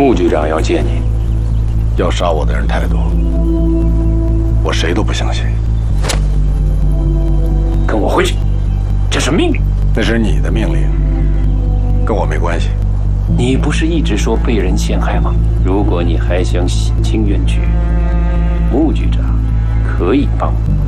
穆局长要见你， 要杀我的人太多，我谁都不相信。 跟我回去，这是命令。 那是你的命令，跟我没关系。 你不是一直说被人陷害吗？如果你还想洗清冤屈，穆局长可以帮我。